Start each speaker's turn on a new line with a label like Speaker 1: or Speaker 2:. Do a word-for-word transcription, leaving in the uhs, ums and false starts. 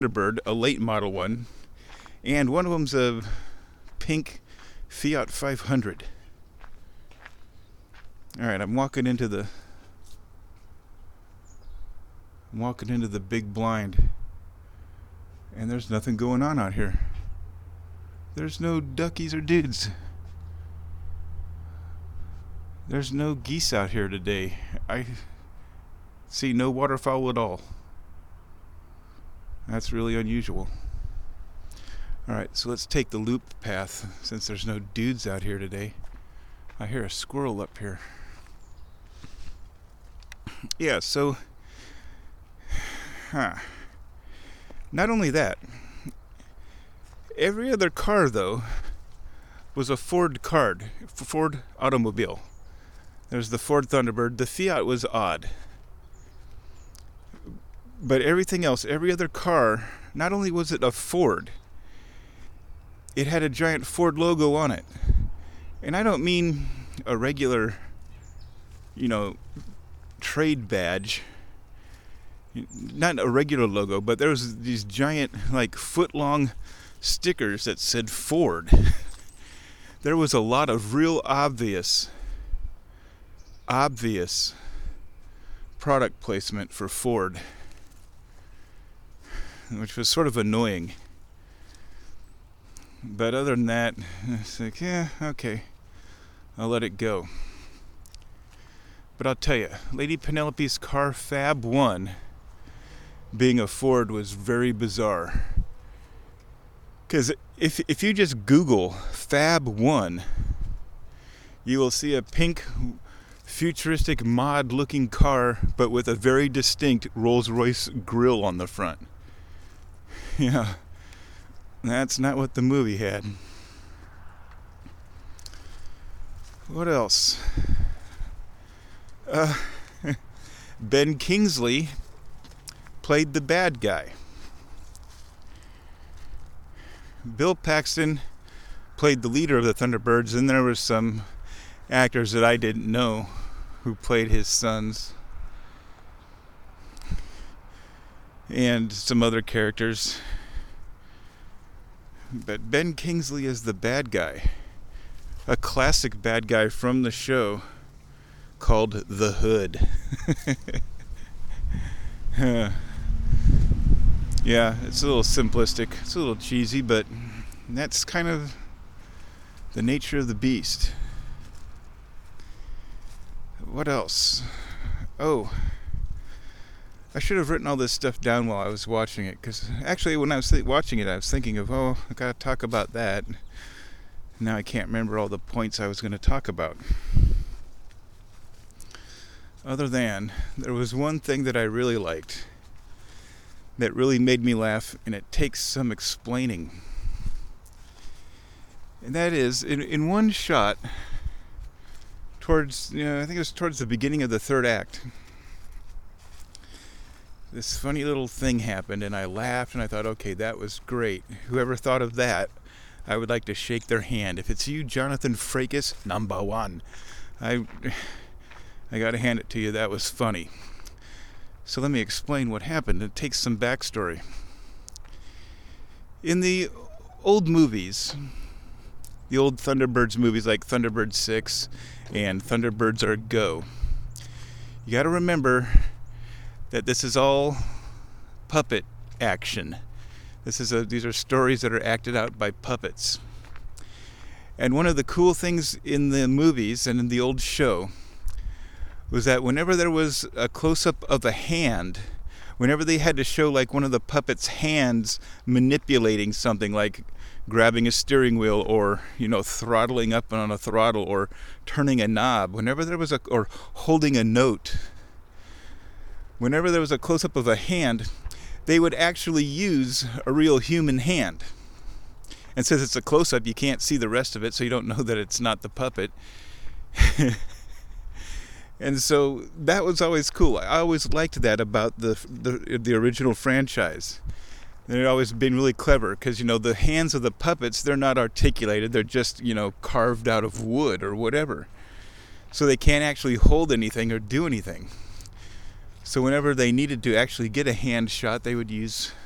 Speaker 1: Thunderbird, a late model one, and one of them's a pink Fiat five hundred. All right, I'm walking into the I'm walking into the big blind, and there's nothing going on out here. There's no duckies or dudes. There's no geese out here today. I see no waterfowl at all. That's really unusual. Alright, so let's take the loop path since there's no dudes out here today. I hear a squirrel up here. Yeah, so huh. Not only that, every other car though was a Ford card, Ford automobile. There's the Ford Thunderbird. The Fiat was odd. But everything else, every other car, not only was it a Ford, it had a giant Ford logo on it. And I don't mean a regular, you know, trade badge. Not a regular logo, but there was these giant, like, foot-long stickers that said Ford. There was a lot of real obvious, obvious product placement for Ford, which was sort of annoying. But other than that, it's like, yeah, okay, I'll let it go. But I'll tell you, Lady Penelope's car Fab one, being a Ford, was very bizarre. Because if if you just Google Fab one, you will see a pink, futuristic mod-looking car, but with a very distinct Rolls-Royce grille on the front. Yeah, that's not what the movie had. What else? Uh, Ben Kingsley played the bad guy. Bill Paxton played the leader of the Thunderbirds, and there were some actors that I didn't know who played his sons, and some other characters. But Ben Kingsley is the bad guy, a classic bad guy from the show called The Hood. uh, yeah, it's a little simplistic, it's a little cheesy, but that's kind of the nature of the beast. What else? Oh, I should have written all this stuff down while I was watching it, because actually when I was watching it I was thinking of, oh, I gotta talk about that. Now I can't remember all the points I was going to talk about. Other than, there was one thing that I really liked that really made me laugh, and it takes some explaining. And that is, in, in one shot, towards, you know, I think it was towards the beginning of the third act, this funny little thing happened, and I laughed, and I thought, okay, that was great. Whoever thought of that, I would like to shake their hand. If it's you, Jonathan Frakes, number one. I, I gotta hand it to you, that was funny. So let me explain what happened. It takes some backstory. In the old movies, the old Thunderbirds movies like Thunderbird six and Thunderbirds Are Go, you gotta remember that this is all puppet action. This is a, these are stories that are acted out by puppets. And one of the cool things in the movies and in the old show was that whenever there was a close-up of a hand, whenever they had to show like one of the puppets' hands manipulating something, like grabbing a steering wheel, or, you know, throttling up on a throttle, or turning a knob, whenever there was a, or holding a note, whenever there was a close-up of a hand, they would actually use a real human hand. And since it's a close-up, you can't see the rest of it, so you don't know that it's not the puppet. And so that was always cool. I always liked that about the the, the original franchise. And it always been really clever, because, you know, the hands of the puppets, they're not articulated. They're just, you know, carved out of wood or whatever. So they can't actually hold anything or do anything. So whenever they needed to actually get a hand shot, they would use